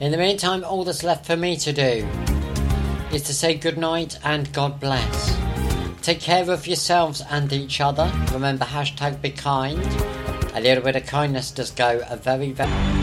In the meantime, all that's left for me to do is to say goodnight and God bless. Take care of yourselves and each other. Remember, hashtag be kind. A little bit of kindness does go a very, very...